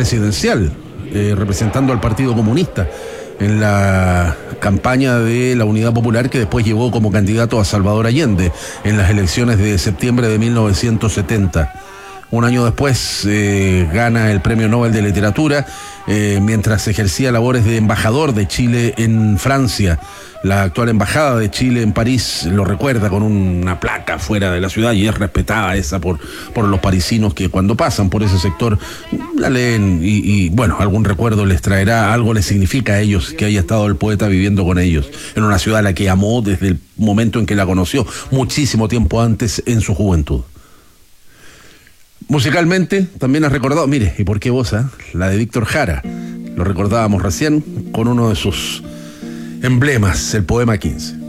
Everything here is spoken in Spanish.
presidencial, representando al Partido Comunista en la campaña de la Unidad Popular, que después llegó como candidato a Salvador Allende en las elecciones de septiembre de 1970. Un año después gana el Premio Nobel de Literatura mientras ejercía labores de embajador de Chile en Francia. La actual embajada de Chile en París lo recuerda con una placa fuera de la ciudad, y es respetada esa por los parisinos que cuando pasan por ese sector la leen y bueno, algún recuerdo les traerá, algo les significa a ellos que haya estado el poeta viviendo con ellos en una ciudad a la que amó desde el momento en que la conoció, muchísimo tiempo antes en su juventud. Musicalmente también has recordado, mire, ¿y por qué vos? La de Víctor Jara, lo recordábamos recién con uno de sus emblemas, el poema 15.